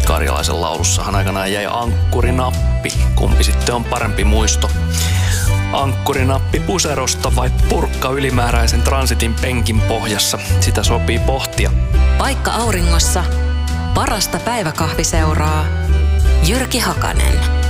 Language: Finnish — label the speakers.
Speaker 1: Karjalaisen laulussahan aikanaan jäi ankkurinappi. Kumpi sitten on parempi muisto? Ankkurinappi puserosta vai purkka ylimääräisen transitin penkin pohjassa? Sitä sopii pohtia.
Speaker 2: Paikka auringossa. Parasta päiväkahviseuraa. Jyrki Hakanen.